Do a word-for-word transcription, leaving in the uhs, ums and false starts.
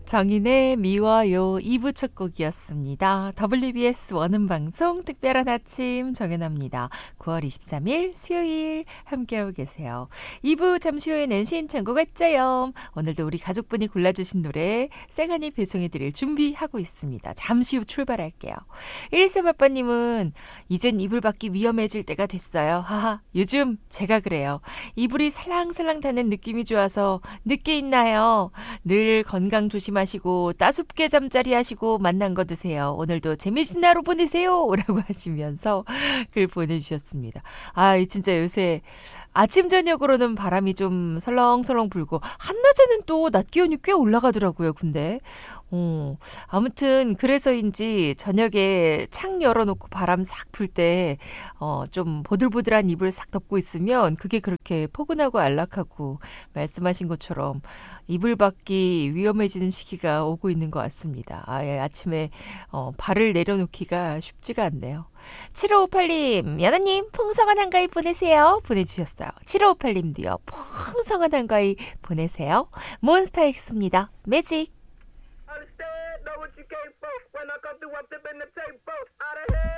정인의 미워요 이 부 첫 곡이었습니다. 더블유비에스 원음방송 특별한 아침 정연아입니다. 구월 이십삼일 수요일 함께하고 계세요. 이 부 잠시 후에는 신청곡 했죠요. 오늘도 우리 가족분이 골라주신 노래 쌩하니 배송해드릴 준비하고 있습니다. 잠시 후 출발할게요. 일일삼아빠님은 이젠 이불 밖이 위험해질 때가 됐어요. 하하, 요즘 제가 그래요. 이불이 살랑살랑 타는 느낌이 좋아서 늦게 있나요? 늘 건강 조심하시고 따숩게 잠자리 하시고 만난 거 드세요. 오늘도 재미있는 하루 보내세요. 라고 하시면서 글 보내주셨습니다. 아, 진짜 요새 아침 저녁으로는 바람이 좀 설렁설렁 불고 한낮에는 또 낮 기온이 꽤 올라가더라고요. 근데 어, 아무튼 그래서인지 저녁에 창 열어놓고 바람 싹 불 때 어, 좀 보들보들한 이불 싹 덮고 있으면 그게 그렇게 포근하고 안락하고 말씀하신 것처럼 이불 밖이 위험해지는 시기가 오고 있는 것 같습니다. 아, 예, 아침에 어, 발을 내려놓기가 쉽지가 않네요. 칠오오팔님, 연아님 풍성한 한가위 보내세요. 보내주셨어요. 칠오오팔님도요. 풍성한 한가위 보내세요. 몬스타엑스입니다. 매직. Understand, know what you came for. When I come through, I'm tipping the tape, folks. Out of here.